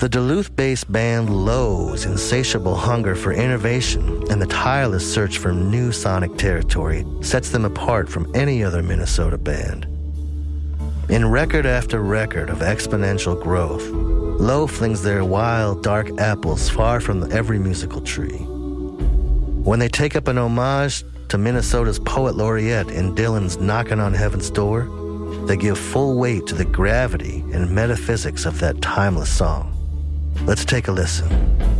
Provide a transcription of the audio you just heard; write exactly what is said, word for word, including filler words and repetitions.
The Duluth-based band Lowe's insatiable hunger for innovation and the tireless search for new sonic territory sets them apart from any other Minnesota band. In record after record of exponential growth, Lowe flings their wild, dark apples far from every musical tree. When they take up an homage to Minnesota's poet laureate in Dylan's Knockin' on Heaven's Door, they give full weight to the gravity and metaphysics of that timeless song. Let's take a listen.